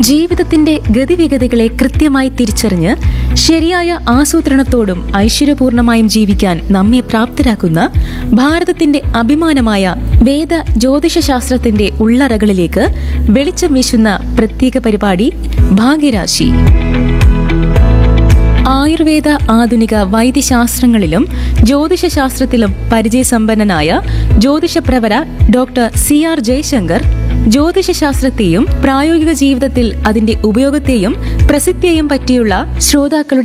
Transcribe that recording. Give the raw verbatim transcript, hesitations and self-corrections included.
ജീവിതത്തിന്റെ ഗതിവിഗതികളെ കൃത്യമായി തിരിച്ചറിഞ്ഞ് ശരിയായ ആസൂത്രണത്തോടും ഐശ്വര്യപൂർണമായും ജീവിക്കാൻ നമ്മെ പ്രാപ്തരാക്കുന്ന ഭാരതത്തിന്റെ അഭിമാനമായ വേദ ജ്യോതിഷശാസ്ത്രത്തിന്റെ ഉള്ളറകളിലേക്ക് വെളിച്ചം വീശുന്ന പ്രത്യേക പരിപാടി ഭാഗ്യരാശി. ആയുർവേദ ആധുനിക വൈദ്യശാസ്ത്രങ്ങളിലും ജ്യോതിഷശാസ്ത്രത്തിലും പരിചയസമ്പന്നനായ ജ്യോതിഷപ്രവര ഡോക്ടർ സി ആർ ജയശങ്കർ ജ്യോതിഷശാസ്ത്രത്തെയും പ്രായോഗിക ജീവിതത്തിൽ അതിന്റെ ഉപയോഗത്തെയും പ്രസിദ്ധിയെയും പറ്റിയുള്ള ശ്രോതാക്കളുടെ